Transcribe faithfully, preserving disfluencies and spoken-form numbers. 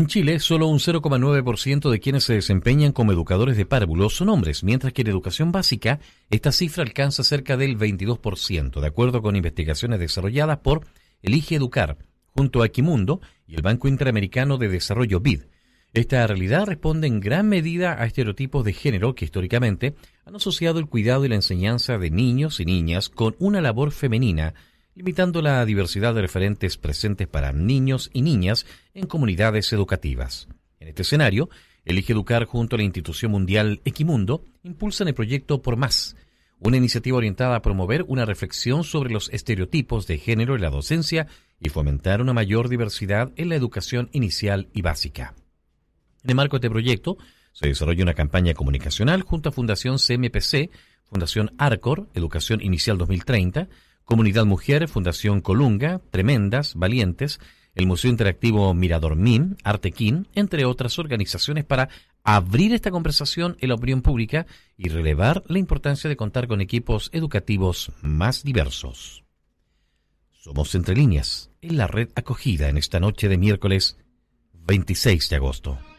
En Chile, solo un cero coma nueve por ciento de quienes se desempeñan como educadores de párvulos son hombres, mientras que en educación básica esta cifra alcanza cerca del veintidós por ciento, de acuerdo con investigaciones desarrolladas por Elige Educar, junto a Equimundo y el Banco Interamericano de Desarrollo B I D. Esta realidad responde en gran medida a estereotipos de género que históricamente han asociado el cuidado y la enseñanza de niños y niñas con una labor femenina, limitando la diversidad de referentes presentes para niños y niñas en comunidades educativas. En este escenario, Elige Educar junto a la institución mundial Equimundo impulsan el proyecto Por Más, una iniciativa orientada a promover una reflexión sobre los estereotipos de género en la docencia y fomentar una mayor diversidad en la educación inicial y básica. En el marco de este proyecto, se desarrolla una campaña comunicacional junto a Fundación C M P C, Fundación Arcor, Educación Inicial dos mil treinta, Comunidad Mujer, Fundación Colunga, Tremendas, Valientes, el Museo Interactivo Mirador M I M, Artequín, entre otras organizaciones para abrir esta conversación en la opinión pública y relevar la importancia de contar con equipos educativos más diversos. Somos Entre Líneas, en la red acogida en esta noche de miércoles veintiséis de agosto.